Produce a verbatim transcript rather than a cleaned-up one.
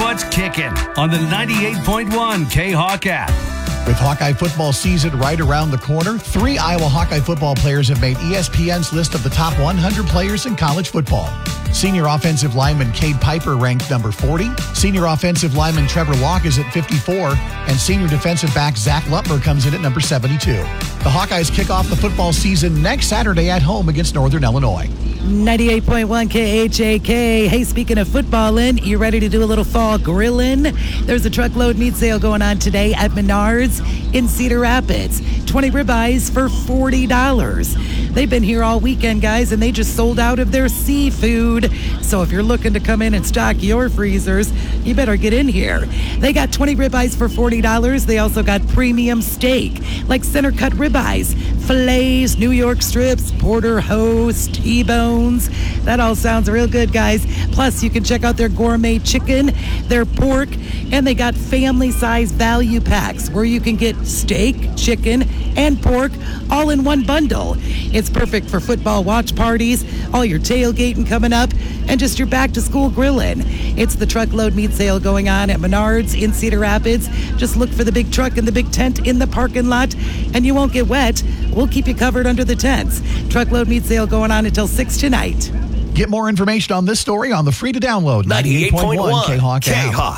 what's kicking on the ninety-eight point one K-Hawk app. With Hawkeye football season right around the corner, three Iowa Hawkeye football players have made E S P N's list of the top one hundred players in college football. Senior offensive lineman Cade Piper ranked number forty. Senior offensive lineman Trevor Locke is at fifty-four. And senior defensive back Zach Lutmer comes in at number seventy-two. The Hawkeyes kick off the football season next Saturday at home against Northern Illinois. ninety-eight point one K H A K. Hey, speaking of footballin', you ready to do a little fall grillin'? There's a truckload meat sale going on today at Menards in Cedar Rapids. twenty ribeyes for forty dollars. They've been here all weekend, guys, and they just sold out of their seafood. So if you're looking to come in and stock your freezers, you better get in here. They got twenty ribeyes for forty dollars. They also got premium steak, like center cut ribeyes, fillets, New York strips, porterhouse, T-bones. That all sounds real good, guys. Plus, you can check out their gourmet chicken, their pork, and they got family-size value packs where you can get steak, chicken, and pork all in one bundle. It's perfect for football watch parties, all your tailgating coming up, and just your back-to-school grilling. It's the truckload meat sale going on at Menards in Cedar Rapids. Just look for the big truck and the big tent in the parking lot, and you won't get wet. We'll keep you covered under the tents. Truckload meat sale going on until six tonight. Get more information on this story on the free-to-download ninety-eight point one K-Hawk app.